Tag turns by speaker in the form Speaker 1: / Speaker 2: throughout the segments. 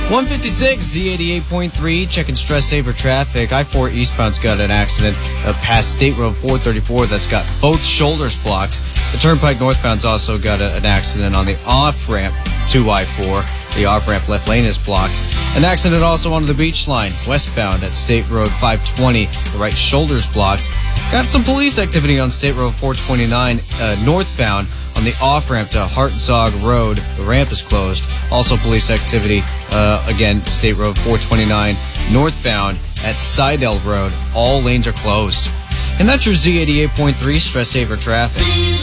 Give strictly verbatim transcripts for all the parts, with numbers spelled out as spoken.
Speaker 1: one fifty-six, Z eighty-eight point three, checking stress saver traffic. I four eastbound's got an accident uh, past State Road four thirty-four that's got both shoulders blocked. The Turnpike northbound's also got a, an accident on the off-ramp to I four. The off-ramp left lane is blocked. An accident also on the beach line, westbound at State Road five twenty. The right shoulder's blocked. Got some police activity on State Road four twenty-nine uh, northbound. On the off-ramp to Hartzog Road, the ramp is closed. Also police activity, uh, again, State Road four twenty-nine northbound at Seidel Road. All lanes are closed. And that's your Z eighty-eight point three stress saver traffic.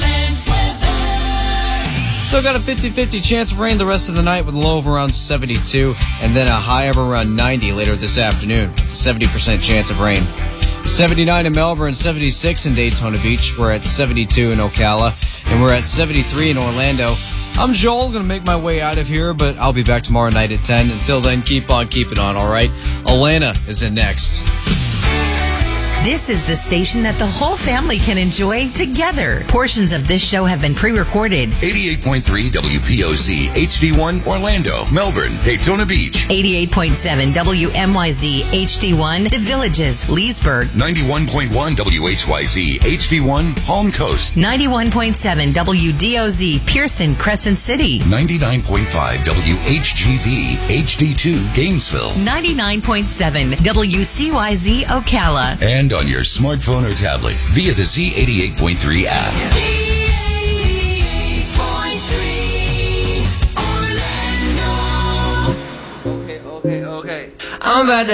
Speaker 1: Still got a fifty-fifty chance of rain the rest of the night with a low of around seventy-two and then a high of around ninety later this afternoon. seventy percent chance of rain. seventy-nine in Melbourne, seventy-six in Daytona Beach. We're at seventy-two in Ocala, and we're at seventy-three in Orlando. I'm Joel, going to make my way out of here, but I'll be back tomorrow night at ten. Until then, keep on keeping on, all right? Alana is in next.
Speaker 2: This is the station that the whole family can enjoy together. Portions of this show have been pre-recorded.
Speaker 3: eighty-eight point three W P O Z H D one Orlando, Melbourne, Daytona Beach.
Speaker 2: eighty-eight point seven W M Y Z H D one The Villages, Leesburg.
Speaker 3: ninety-one point one W H Y Z H D one Palm Coast.
Speaker 2: ninety-one point seven W D O Z Pearson, Crescent City.
Speaker 3: ninety-nine point five W H G V H D two Gainesville.
Speaker 2: ninety-nine point seven W C Y Z Ocala.
Speaker 3: And on your smartphone or tablet via the Z eighty-eight point three app.
Speaker 4: Z eighty-eight point three Orlando. Okay, okay, okay. I'm about to